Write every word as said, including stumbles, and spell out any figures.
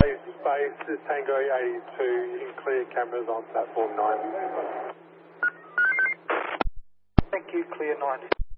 Base, base is Tango eighty-two. You can clear cameras on platform nine. Thank you, clear nine.